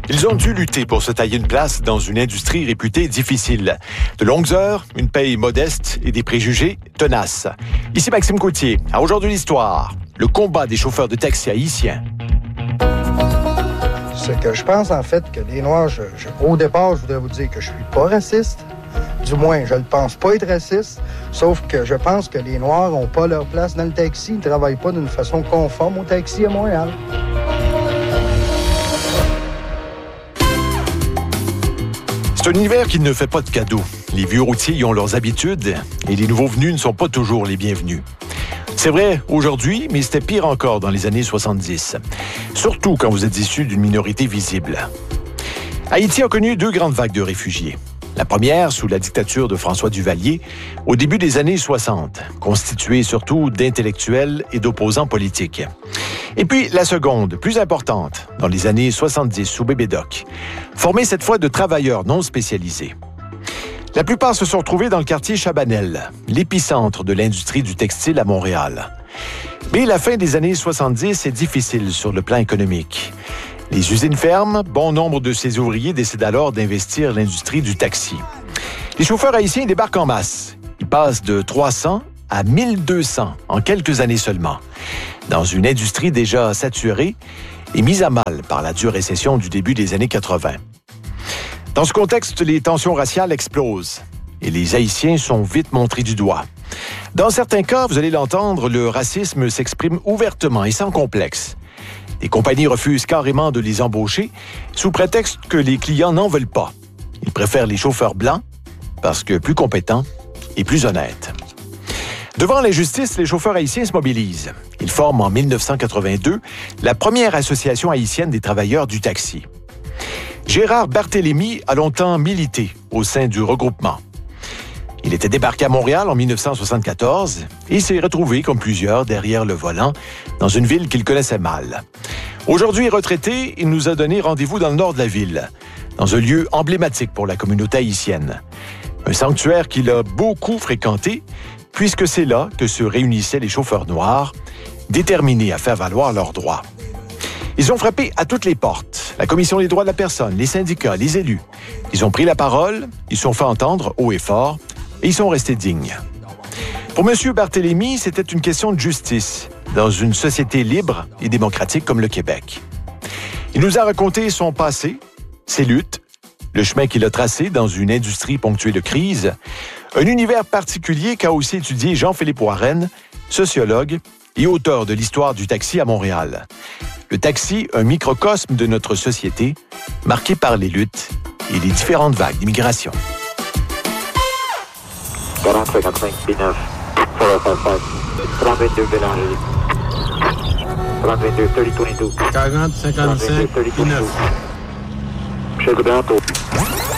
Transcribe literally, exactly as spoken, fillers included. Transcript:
Ils ont dû lutter pour se tailler une place dans une industrie réputée difficile. De longues heures, une paye modeste et des préjugés tenaces. Ici Maxime Coutier. À Aujourd'hui l'Histoire, le combat des chauffeurs de taxi haïtiens. C'est que je pense en fait que les Noirs, je, je, au départ, je voudrais vous dire que je suis pas raciste. Du moins, je ne pense pas être raciste. Sauf que je pense que les Noirs n'ont pas leur place dans le taxi. Ils ne travaillent pas d'une façon conforme au taxi à Montréal. C'est un univers qui ne fait pas de cadeaux. Les vieux routiers y ont leurs habitudes et les nouveaux venus ne sont pas toujours les bienvenus. C'est vrai aujourd'hui, mais c'était pire encore dans les années soixante-dix. Surtout quand vous êtes issu d'une minorité visible. Haïti a connu deux grandes vagues de réfugiés. La première, sous la dictature de François Duvalier, au début des années soixante, constituée surtout d'intellectuels et d'opposants politiques. Et puis la seconde, plus importante, dans les années soixante-dix, sous Bébé Doc, formée cette fois de travailleurs non spécialisés. La plupart se sont retrouvés dans le quartier Chabanel, l'épicentre de l'industrie du textile à Montréal. Mais la fin des années soixante-dix est difficile sur le plan économique. Les usines ferment, bon nombre de ces ouvriers décident alors d'investir l'industrie du taxi. Les chauffeurs haïtiens débarquent en masse. Ils passent de trois cents à mille deux cents en quelques années seulement, dans une industrie déjà saturée et mise à mal par la dure récession du début des années quatre-vingt. Dans ce contexte, les tensions raciales explosent et les Haïtiens sont vite montrés du doigt. Dans certains cas, vous allez l'entendre, le racisme s'exprime ouvertement et sans complexe. Les compagnies refusent carrément de les embaucher sous prétexte que les clients n'en veulent pas. Ils préfèrent les chauffeurs blancs parce que plus compétents et plus honnêtes. Devant l'injustice, les chauffeurs haïtiens se mobilisent. Ils forment en dix-neuf cent quatre-vingt-deux la première association haïtienne des travailleurs du taxi. Gérard Barthélemy a longtemps milité au sein du regroupement. Il était débarqué à Montréal en dix-neuf cent soixante-quatorze et s'est retrouvé, comme plusieurs, derrière le volant, dans une ville qu'il connaissait mal. Aujourd'hui retraité, il nous a donné rendez-vous dans le nord de la ville, dans un lieu emblématique pour la communauté haïtienne. Un sanctuaire qu'il a beaucoup fréquenté, puisque c'est là que se réunissaient les chauffeurs noirs, déterminés à faire valoir leurs droits. Ils ont frappé à toutes les portes, la Commission des droits de la personne, les syndicats, les élus. Ils ont pris la parole, ils se sont fait entendre haut et fort, et ils sont restés dignes. Pour M. Barthélemy, c'était une question de justice dans une société libre et démocratique comme le Québec. Il nous a raconté son passé, ses luttes, le chemin qu'il a tracé dans une industrie ponctuée de crise, un univers particulier qu'a aussi étudié Jean-Philippe Warren, sociologue et auteur de l'histoire du taxi à Montréal. Le taxi, un microcosme de notre société, marqué par les luttes et les différentes vagues d'immigration. quarante, cinquante-cinq, P neuf, quatre cent cinquante-cinq, trente-deux, Bélanger. trente-deux, trente vingt-deux. quarante, cinquante-cinq, P neuf. Chef de bientôt.